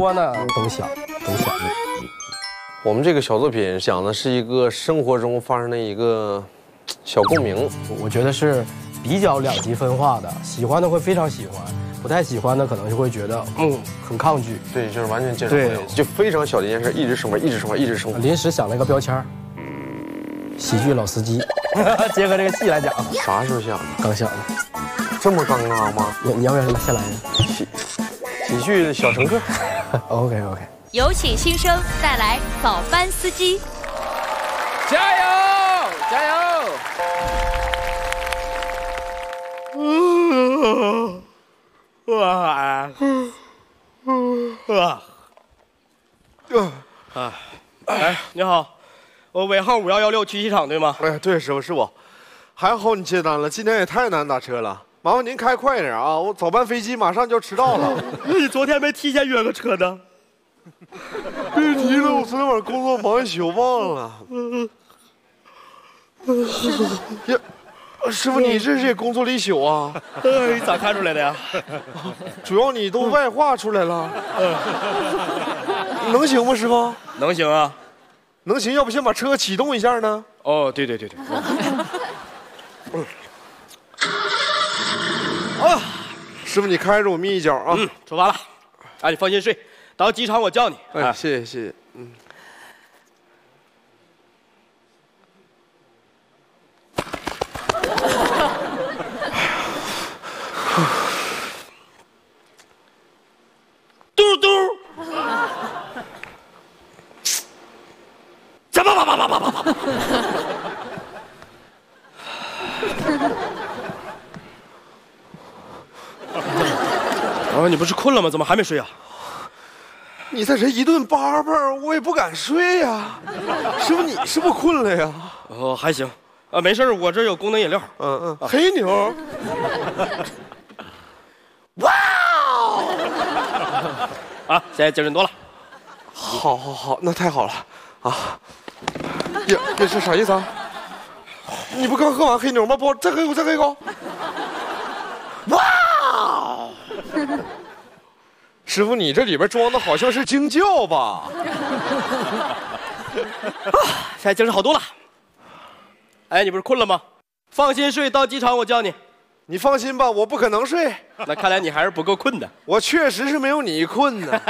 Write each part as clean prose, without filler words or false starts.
说呢，都想。 我们这个小作品讲的是一个生活中发生的一个小共鸣， 我觉得是比较两极分化的，喜欢的会非常喜欢，不太喜欢的可能就会觉得很抗拒。 对，就是完全接受不了，就非常小的一件事，一直生活，一直生活，一直生活。 临时想了一个标签，喜剧老司机，结合这个戏来讲。 啥时候想的？ 刚想的。 这么刚刚吗？ 你要不要先来？ 喜剧小乘客。 OK。 有请新生带来早班司机， 加油！加油！哎，你好，我尾号5116去机场对吗？ 哎，对，师傅是我。还好你接单了，今天也太难打车了，麻烦您开快点啊！我早班飞机马上就要迟到了。 你昨天没提前约个车呢？ 别提了，我昨天晚上工作忙一宿忘了。呀，师傅，你这是也工作了一宿啊？ 你咋看出来的呀？ 主要你都外化出来了。能行吗，师傅？ 能行啊， 能行。要不先把车启动一下呢？ 哦，对。 师傅你开着我眯一脚啊。 出发了。哎，你放心睡。到机场我叫你。 哎，谢谢。 嘟嘟。叭。你不是困了吗？怎么还没睡啊？ 你在这一顿叭叭，我也不敢睡呀。师傅，你是不是困了呀？ 哦，还行，没事，我这有功能饮料。 黑牛。哇哦！现在精神多了。 好，那太好了啊！呀，这是啥意思啊？你不刚喝完黑牛吗？不，再喝一口。哇！师傅，你这里边装的好像是惊叫吧？ 现在精神好多了。哎，你不是困了吗？放心睡，到机场我叫你。 你放心吧，我不可能睡。 那看来你还是不够困的。 我确实是没有你困呢。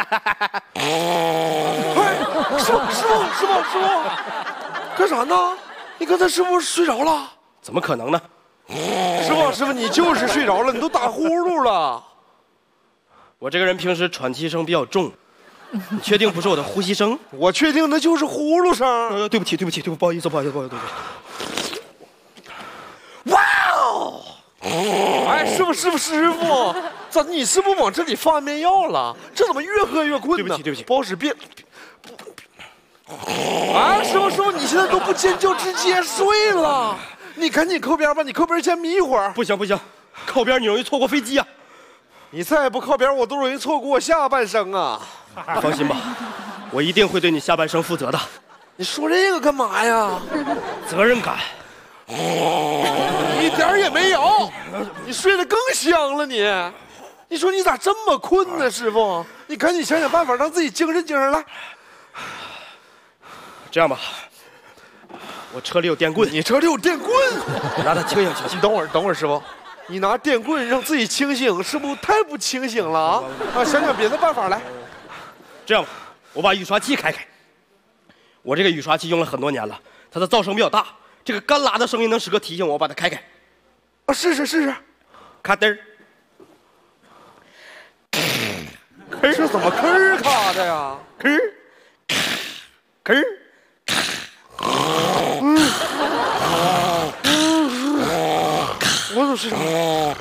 哎，师傅，干啥呢？你刚才是不是睡着了？ 怎么可能呢？ 师傅，你就是睡着了，你都打呼噜了。 我这个人平时喘气声比较重，你确定不是我的呼吸声？ 我确定那就是呼噜声。 对不起，不好意思。 哇哦！哎，师傅，咋你是不是往这里放安眠药了？这怎么越喝越困呢？ 对不起， 不好使，别。啊，师傅，你现在都不尖叫，直接睡了。你赶紧靠边吧，你靠边先眯一会儿。 不行，靠边你容易错过飞机啊。 你再不靠边，我都容易错过下半生啊！ 放心吧，我一定会对你下半生负责的。 你说这个干嘛呀？ 责任感。 一点也没有，你睡得更香了你。你说你咋这么困呢，师傅？你赶紧想办法让自己精神来。 这样吧，我车里有电棍。 你车里有电棍？ 让他清醒。 等会儿，师傅。你拿电棍让自己清醒，是不是太不清醒了啊？想别的办法来。 这样吧，我把雨刷器开开。我这个雨刷器用了很多年了，它的噪声比较大，这个干拉的声音能时刻提醒我把它开开。 啊，试试。 咔嘚儿。 这怎么吭咔的呀？ 吭。 我都睡着了，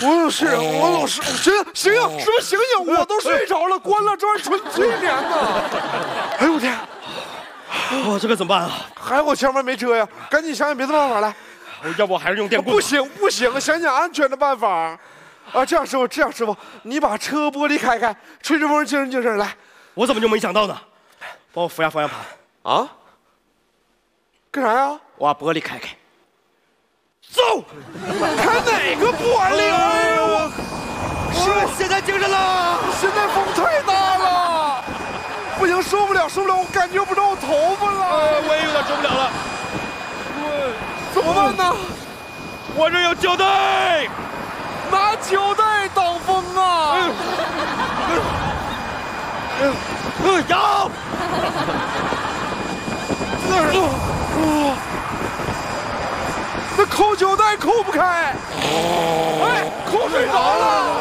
醒，师傅醒，我都睡着了，关了，这玩意纯催眠呢。哎呦我天！ 这个怎么办啊？ 还好前面没车呀，赶紧想别的办法来。 要不我还是用电棍。 不行，想安全的办法。啊，这样师傅，你把车玻璃开开，吹着风，精神来。 我怎么就没想到呢？帮我扶下方向盘。 啊？干啥呀？ 我把玻璃开开。走！ 开哪个玻璃？哎呦我！ 现在精神了。 现在风太大了。 受不了，受不了，我感觉不到我头发了。 我也有点受不了了。 怎么办呢？ 我这有胶带， 拿胶带挡风啊！ 要。 那扣胶带扣不开，哎，扣睡着了。